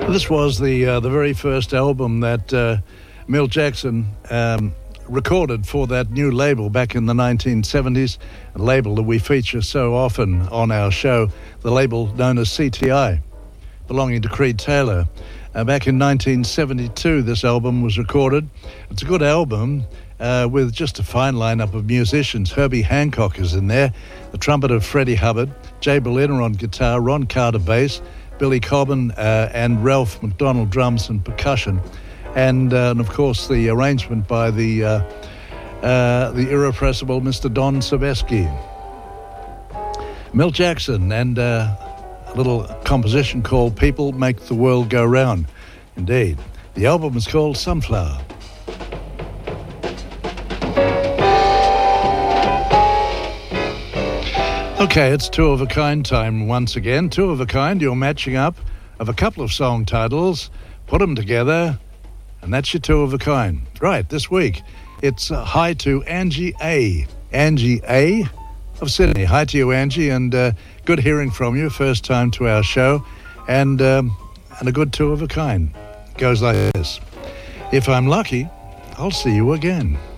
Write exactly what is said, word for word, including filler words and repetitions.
This was the uh, the very first album that uh, Milt Jackson um, recorded for that new label back in the nineteen seventies, a label that we feature so often on our show, the label known as C T I, belonging to Creed Taylor. Uh, back in nineteen seventy-two, this album was recorded. It's a good album uh, with just a fine lineup of musicians. Herbie Hancock is in there, the trumpeter Freddie Hubbard, Jay Berliner on guitar, Ron Carter bass, Billy Cobbin uh, and Ralph McDonald drums and percussion, and, uh, and of course the arrangement by the uh, uh, the irrepressible Mister Don Sebesky. Milt Jackson and uh, a little composition called People Make the World Go Round. Indeed. The album is called Sunflower. Okay, it's Two of a Kind time once again. Two of a Kind, you're matching up of a couple of song titles, put them together, and that's your Two of a Kind. Right, this week, it's uh, hi to Angie A. Angie A. of Sydney. Hi to you, Angie, and uh, good hearing from you. First time to our show, and, um, and a good Two of a Kind. Goes like this. If I'm lucky, I'll see you again.